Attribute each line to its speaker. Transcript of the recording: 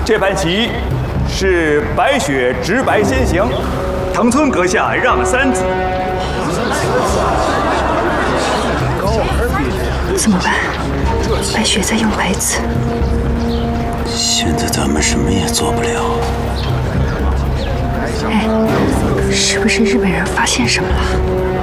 Speaker 1: 这盘棋是白雪直白先行，藤村阁下让3子。
Speaker 2: 怎么办？白雪在用白子。
Speaker 3: 现在咱们什么也做不了。
Speaker 2: 哎，是不是日本人发现什么了？